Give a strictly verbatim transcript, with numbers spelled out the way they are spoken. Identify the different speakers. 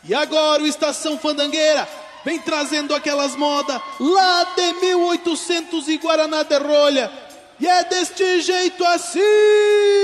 Speaker 1: E agora o Estação Fandangueira vem trazendo aquelas modas lá de mil e oitocentos e Guaraná de rolha. E é deste jeito assim.